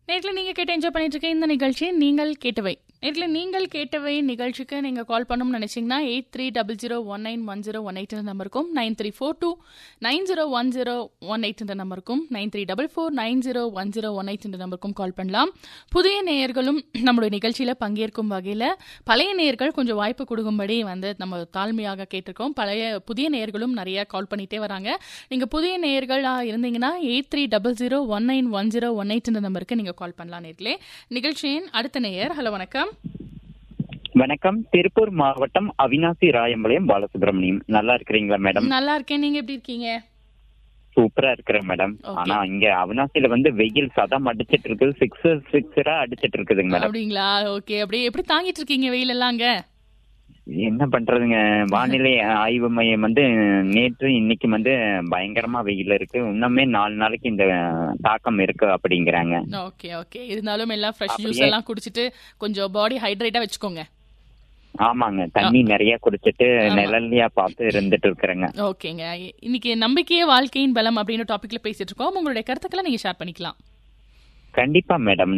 நேர்ல நீங்க கேட்டு என்ஜாய் பண்ணிட்டு இருக்க இந்த நிகழ்ச்சி நீங்கள் கேட்டவை. நேர்ல நீங்கள் கேட்டவை நிகழ்ச்சிக்கு நீங்க கால் பண்ணணும்னு நினைச்சீங்கன்னா 8300191018 நம்பருக்கும் 9342901018 நம்பருக்கும் 9344901018 நம்பருக்கும் கால் பண்ணலாம். புதிய நேயர்களும் நம்மளுடைய நிகழ்ச்சியில பங்கேற்கும் வகையில பழைய நேயர்கள் கொஞ்சம் வாய்ப்பு கொடுக்கும்படி நம்ம தாழ்மையாக கேட்டிருக்கோம். புதிய நேயர்களும் நிறைய கால் பண்ணிட்டே வராங்க. நீங்க புதிய நேயர்களா இருந்தீங்கன்னா 8300191018 நம்பருக்கு நீங்க கால் பண்ணலாம். நேர்களே நிகழ்ச்சியின் அடுத்த நேயர். ஹலோ, வணக்கம். வணக்கம். திருப்பூர் மாவட்டம் அவினாசி ராயம்பாளையம் பாலசுப்ரமணியம். நல்லா இருக்கிறீங்களா மேடம்? நல்லா இருக்கேன். நீங்க எப்படி இருக்கீங்க? சூப்பரா இருக்கிறேன் மேடம். ஆனா இங்க அவினாசியில வெயில் சதம் அடிச்சிட்டு இருக்குது, சிக்ஸரா அடிச்சிட்டு இருக்குதுங்க மேடம். அப்படிங்களா? ஓகே. அப்படியே எப்படி தாங்கிட்டு இருக்கீங்க வெயில் எல்லாம் அங்க? என்ன பண்றதுங்க, வானிலை ஆய்வு மையம் நேற்று இன்னைக்கு பயங்கரமா வெயில் இருக்கு. இன்னுமே 4 நாளைக்கு இந்த தாக்கம் இருக்கு அப்படிங்கிறாங்க. Okay okay. இருந்தாலும் எல்லாம் ஃப்ரெஷ் ஜூஸ் எல்லாம் குடிச்சிட்டு கொஞ்சம் பாடி ஹைட்ரேட்டா வச்சுக்கோங்க. ஆமாங்க, தண்ணி நிறைய குடிச்சிட்டு நிழல்லையா பார்த்து இருந்துட்டு இருக்கிறேங்க. ஓகேங்க. இன்னைக்கு நம்பிக்கையே வாழ்க்கையின் பலம் அப்படின்னு டாபிக்ல பேசிட்டு இருக்கோம். உங்களுடைய கருத்துக்களை நீங்க ஷேர் பண்ணிக்கலாம். கண்டிப்பா மேடம்.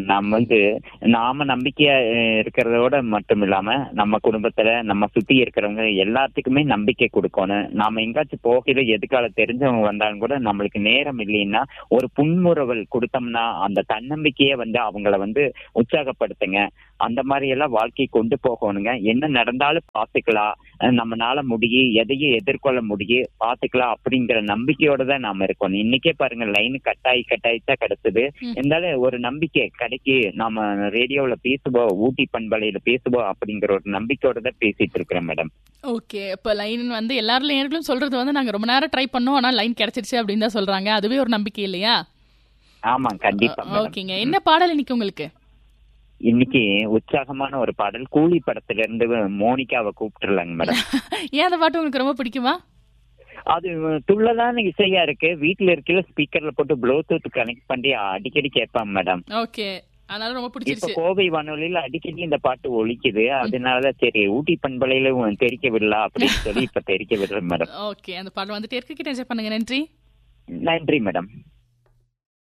நாம நம்பிக்கையா இருக்கிறதோட மட்டும் இல்லாம நம்ம குடும்பத்துல நம்ம சுத்தி இருக்கிறவங்க எல்லாத்துக்குமே நம்பிக்கை கொடுக்கணும். நாம எங்காச்சும் போகையில எதுக்கால தெரிஞ்சவங்க வந்தாலும் கூட நம்மளுக்கு நேரம் இல்லைன்னா ஒரு புன்முறுவல் கொடுத்தோம்னா அந்த தன்னம்பிக்கையை அவங்கள உற்சாகப்படுத்துங்க. அந்த மாதிரி எல்லாம் வாழ்க்கையை கொண்டு போகணுங்க. என்ன நடந்தாலும் பார்த்துக்கலாம், நம்மளால முடியும், எதையும் எதிர்கொள்ள முடியும், பார்த்துக்கலாம் அப்படிங்கிற நம்பிக்கையோட தான் நாம இருக்கணும். இன்னைக்கே பாருங்க, லைன் கட்டாயித்தான் கிடக்குது. இருந்தாலும் ஒரு நம்பிக்கை கிடைக்கி நாம ரேடியோல பேசுவோம், ஊட்டி பண்பலையில பேசுவோம் அப்படிங்கிற ஒரு நம்பிக்கையோட தான் பேசிட்டு இருக்கிறேன் மேடம். ஓகே. இப்ப லைன் எல்லாரும் நேயர்களும் சொல்றது நாங்க ரொம்ப நேரம் ட்ரை பண்ணோம், ஆனா லைன் கிடைச்சிருச்சு அப்படின்னு தான் சொல்றாங்க. அதுவே ஒரு நம்பிக்கை இல்லையா? ஆமா, கண்டிப்பா. ஓகேங்க. என்ன பாடல் இன்னைக்கு உங்களுக்கு? இன்னைக்கு உற்சாகமான ஒரு பாடல், கூலி படத்துல இருந்து மோனிகாவை கூப்பிட்டுலாங்க மேடம். ஏன் அந்த பாட்டு உங்களுக்கு ரொம்ப பிடிக்குமா? அது துள்ளதான இசையா இருக்கு. வீட்டுல இருக்கையில ஸ்பீக்கர்ல போட்டு ப்ளூடூத் கனெக்ட் பண்ணி அடிக்கடி கேட்பாங்க மேடம். ஓகே, அதனால ரொம்ப பிடிச்சிருச்சு. இப்ப கோவை வானொலியில அடிக்கடி இந்த பாட்டு ஒலிக்குது. அதனாலதான் சரி ஊட்டி பண்பலையில தெரிக்க விடலாம் அப்படின்னு சொல்லி இப்ப தெரிக்க விடுறேன் மேடம். ஓகே, அந்த பாட்டு வந்துட்டு இருக்கு. என்ஜாய் பண்ணுங்க. நன்றி. நன்றி மேடம்.